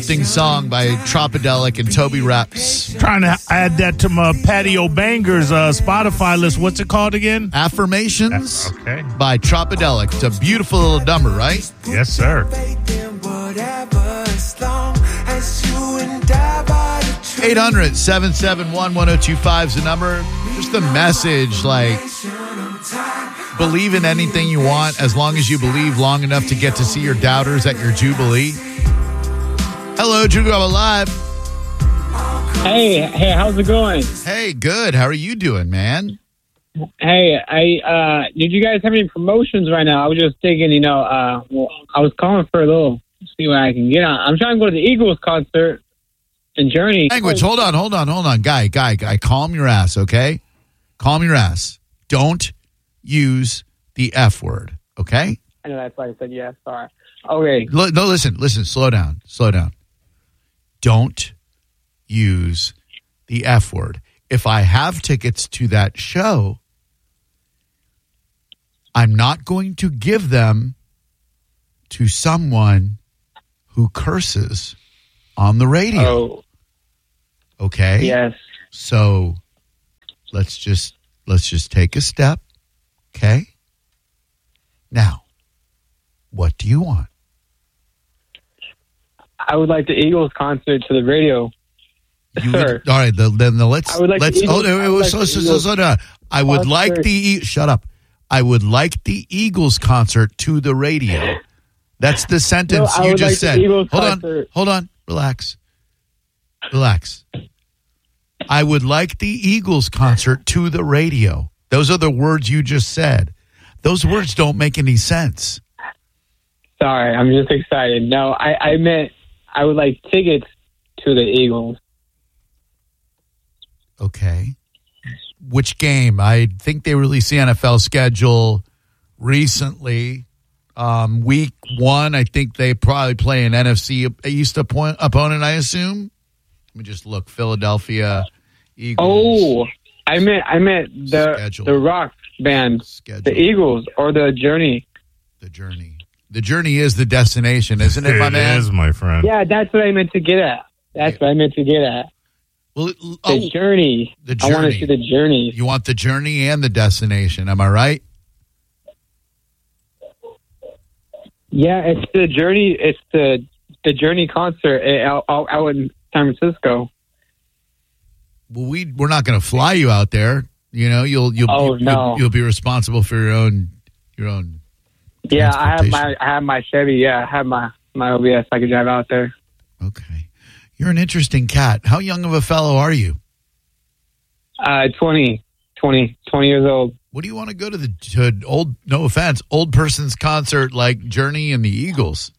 Song by Tropidelic and Toby Reps. Trying to add that to my Patio Bangers Spotify list. What's it called again? Affirmations Okay. by Tropidelic. It's a beautiful little number, right? Yes, sir. 800-771-1025 is the number. Just the message, like, believe in anything you want as long as you believe long enough to get to see your doubters at your Jubilee. Hello, Drew Garabo Live. Hey, how's it going? Hey, good. How are you doing, man? Hey, did you guys have any promotions right now? I was just thinking, I was calling for a little, see what I can get on. I'm trying to go to the Eagles concert in Journey. Language, hold on. Guy, calm your ass, okay? Calm your ass. Don't use the F word, okay? I know that's why I said yes. Sorry. Okay. No, listen. Slow down. Don't use the F word. If I have tickets to that show, I'm not going to give them to someone who curses on the radio. Oh. Okay? Yes. So let's just take a step. Okay? Now, what do you want? I would like the Eagles concert to the radio. All right, then let's. Slow down. I would like shut up. I would like the Eagles concert to the radio. That's the sentence you just said. Hold on. Relax. I would like the Eagles concert to the radio. Those are the words you just said. Those words don't make any sense. Sorry, I'm just excited. No, I meant I would like tickets to the Eagles. Okay. Which game? I think they released the NFL schedule recently. Week 1, I think they probably play an NFC East opponent, I assume. Let me just look. Philadelphia Eagles. Oh, I meant the rock band, the Eagles, or the Journey. The Journey. The Journey is the destination, isn't it, my man? It is, my friend. Yeah, that's what I meant to get at. Well, the Journey. The Journey. I want to see the Journey. You want the Journey and the destination, am I right? Yeah, it's the Journey. It's the Journey concert out in San Francisco. Well, we're not going to fly you out there. You know, you'll be responsible for your own. Yeah, I have my Chevy. Yeah, I have my OBS. I can drive out there. Okay, you're an interesting cat. How young of a fellow are you? 20 years old. What do you want to go to old? No offense, old person's concert like Journey and the Eagles?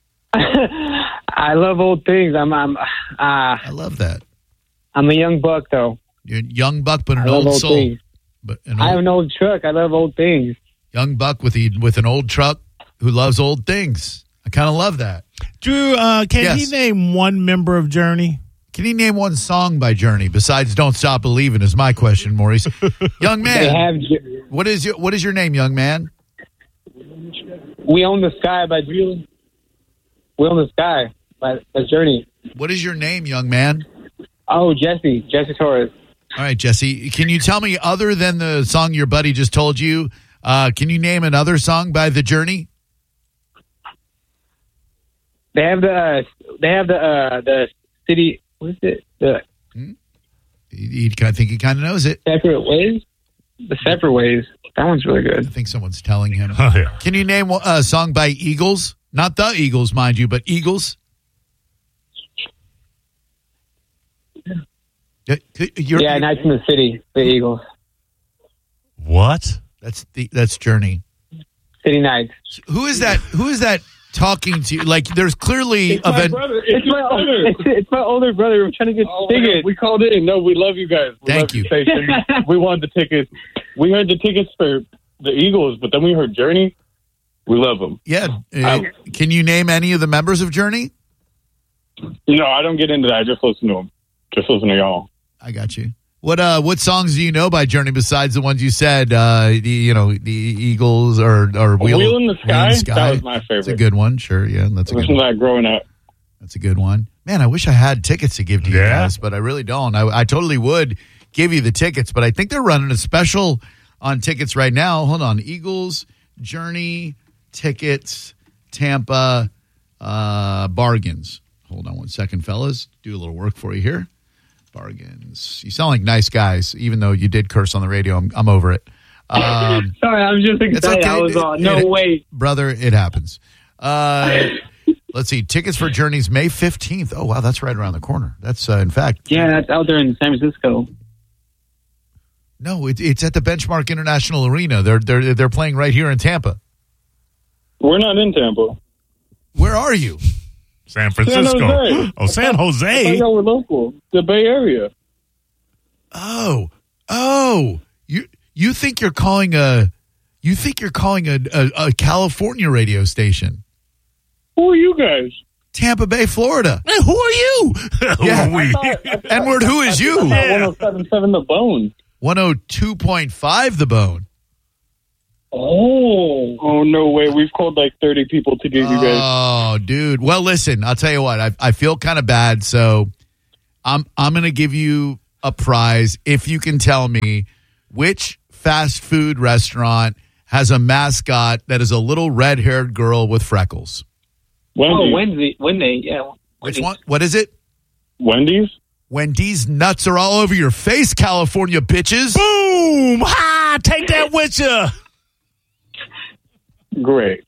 I love old things. I love that. I'm a young buck, though. You're a young buck, but an old soul. Things. I have an old truck. I love old things. Young buck with an old truck who loves old things. I kind of love that. Drew, can he name one member of Journey? Can he name one song by Journey besides "Don't Stop Believing"? Is my question, Maurice. Young man, what is your name, young man? We Own the Sky by Drew. We Own the Sky by Journey. What is your name, young man? Oh, Jesse Torres. All right, Jesse. Can you tell me, other than the song your buddy just told you, can you name another song by The Journey? They have the city. What is it? I think he kind of knows it. Separate Ways. The Separate Ways. That one's really good. I think someone's telling him. Oh, yeah. Can you name a song by Eagles? Not the Eagles, mind you, but Eagles. Nights in the City, the Eagles. What? That's Journey. City Nights. Who is that talking to you? Like, there's clearly it's my brother. It's my older brother. We're trying to get tickets. We called in. No, we love you guys. Thank you. We wanted the tickets. We heard the tickets for the Eagles, but then we heard Journey. We love them. Yeah. Can you name any of the members of Journey? No, I don't get into that. I just listen to them. Just listen to y'all. I got you. What songs do you know by Journey besides the ones you said? The Eagles or Wheel in the Sky. Wheel in the Sky. That was my favorite. It's a good one. Sure, yeah, that's a good one. Listen to that growing up. That's a good one. Man, I wish I had tickets to give to you guys, but I really don't. I totally would give you the tickets, but I think they're running a special on tickets right now. Hold on. Eagles, Journey, tickets, Tampa, bargains. Hold on one second, fellas. Do a little work for you here. Bargains. You sound like nice guys, even though you did curse on the radio. I'm over it. Sorry, I was just excited. Okay. I was on. Way. Brother, it happens. Let's see. Tickets for Journeys May 15th. Oh, wow. That's right around the corner. That's, in fact. Yeah, that's out there in San Francisco. No, it's at the Benchmark International Arena. They're playing right here in Tampa. We're not in Tampa. Where are you? San Francisco. San Jose. Oh, San Jose. I thought we're local. The Bay Area. Oh. You think you're calling a California radio station? Who are you guys? Tampa Bay, Florida. Hey, who are you? Yeah. Who are we? Edward, who is you? 107.7 The Bone. 102.5 The Bone. Oh, no way. We've called like 30 people to get you guys. Oh, dude. Well, listen, I'll tell you what. I feel kind of bad, so I'm going to give you a prize if you can tell me which fast food restaurant has a mascot that is a little red-haired girl with freckles. Wendy's. Wendy, yeah. Which one? What is it? Wendy's? Wendy's nuts are all over your face, California bitches. Boom! Ha! Take that with you. Great.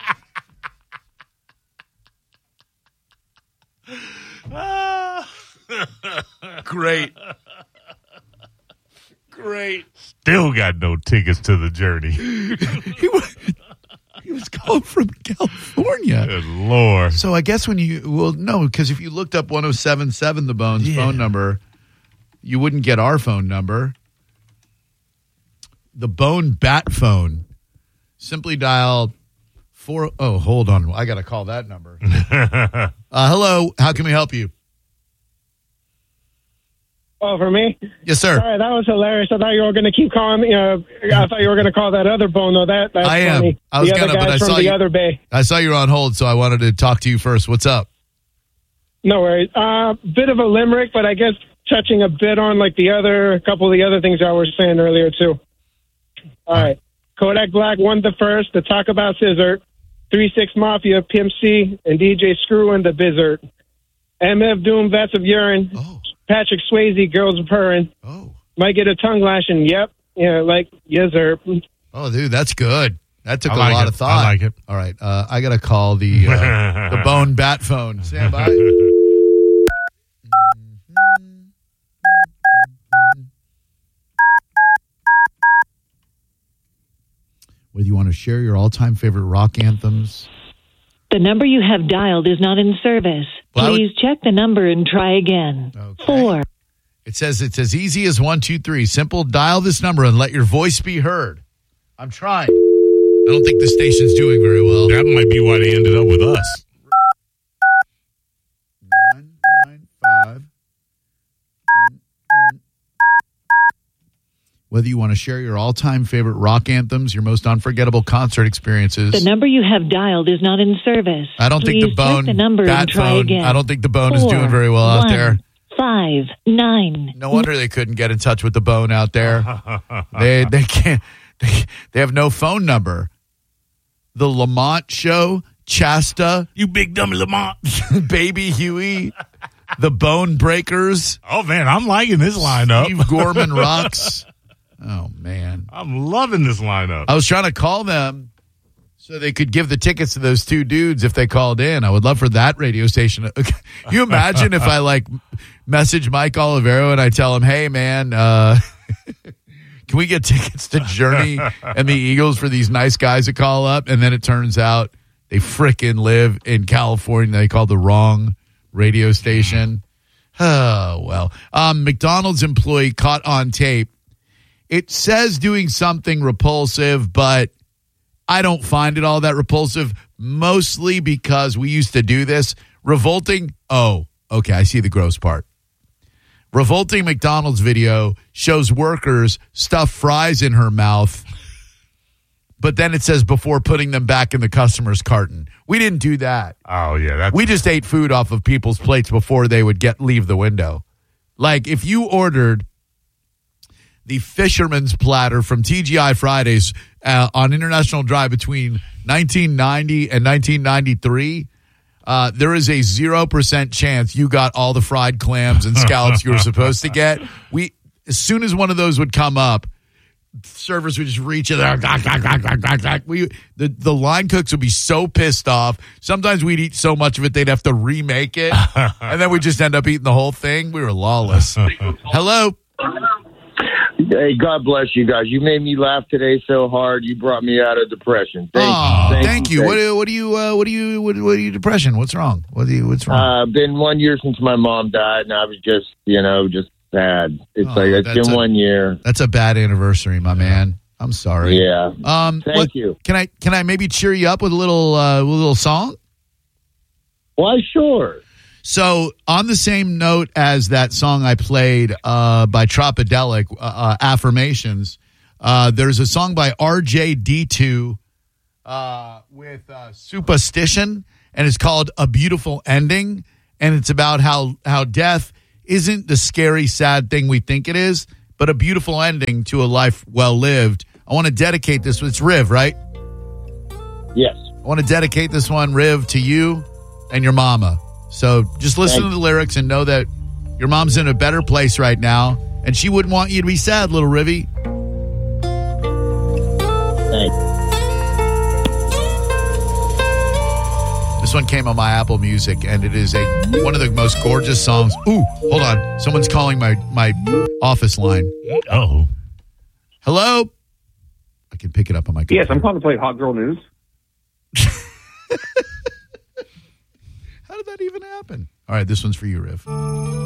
Great. Still got no tickets to the Journey. He was calling from California. Good Lord. So I guess because if you looked up 107.7 The Bone's phone number, you wouldn't get our phone number. The Bone Bat phone. Simply dial 4. Oh, hold on. I got to call that number. Hello. How can we help you? Oh, for me? Yes, sir. All right, that was hilarious. I thought you were going to keep calling me. I thought you were going to call that other Bone, though. That's I am. funny. I was the other gonna, but guys I from saw the you. other bay. I saw you were on hold, so I wanted to talk to you first. What's up? No worries. Bit of a limerick, but I guess touching a bit on like a couple of the other things I was saying earlier too. All right. Kodak Black won the first to talk about Scissor. 3-6 Mafia, Pimp C, and DJ Screw and the Bizzard. MF Doom, Vats of Urine. Oh. Patrick Swayze, Girls of Purring. Oh. Might get a tongue lashing. Yep. Yeah, like, yes, sir. Oh, dude, that's good. That took I a like lot it. of thought. I like it. All right. I got to call the Bone Bat phone. Stand by. Whether you want to share your all-time favorite rock anthems. The number you have dialed is not in service. Well, Please check the number and try again. Okay. 4. It says it's as easy as 1, 2, 3. Simple. Dial this number and let your voice be heard. I'm trying. I don't think the station's doing very well. That might be why they ended up with us. 995. Whether you want to share your all-time favorite rock anthems, your most unforgettable concert experiences. The number you have dialed is not in service. I don't think Please the Bone check the number Bat and try phone. again. I don't think the Bone is 4, doing very well out there. 5, 9. No wonder they couldn't get in touch with the Bone out there. They can't. They have no phone number. The Lamont Show, Chasta, You big dumb Lamont. Baby Huey, the Bone Breakers, Oh, man, I'm liking this lineup. Steve Gorman Rocks. Oh, man. I'm loving this lineup. I was trying to call them so they could give the tickets to those two dudes if they called in. I would love for that radio station. Can you imagine if I message Mike Olivero and I tell him, hey, man, can we get tickets to Journey and the Eagles for these nice guys to call up? And then it turns out they frickin' live in California. They called the wrong radio station. Oh, well. McDonald's employee caught on tape. It says doing something repulsive, but I don't find it all that repulsive, mostly because we used to do this. Revolting. Oh, okay. I see the gross part. Revolting McDonald's video shows workers stuff fries in her mouth, but then it says before putting them back in the customer's carton. We didn't do that. Oh, yeah. We just ate food off of people's plates before they would leave the window. Like if you ordered the Fisherman's Platter from TGI Fridays on International Drive between 1990 and 1993, there is a 0% chance you got all the fried clams and scallops you were supposed to get. As soon as one of those would come up, servers would just reach in there. The line cooks would be so pissed off. Sometimes we'd eat so much of it they'd have to remake it, and then we'd just end up eating the whole thing. We were lawless. Hello. Hey, God bless you guys. You made me laugh today so hard. You brought me out of depression. Thank you. What are you depression? What's wrong? What's wrong? Been 1 year since my mom died, and I was just sad. It's been 1 year. That's a bad anniversary, my man. I'm sorry. Yeah. Thank you. Can I maybe cheer you up with a little song? Why, sure. So on the same note as that song I played by Tropidelic, Affirmations, there's a song by RJD2 with Superstition, and it's called A Beautiful Ending, and it's about how death isn't the scary, sad thing we think it is, but a beautiful ending to a life well lived. I want to dedicate this. It's Riv, right? Yes. I want to dedicate this one, Riv, to you and your mama. So just listen to the lyrics and know that your mom's in a better place right now, and she wouldn't want you to be sad, little Rivy. Thanks. This one came on my Apple Music, and it is one of the most gorgeous songs. Ooh, hold on. Someone's calling my office line. Oh. Hello? I can pick it up on my computer. Yes, I'm calling to play Hot Girl News. How did that even happen? All right, this one's for you, Riv.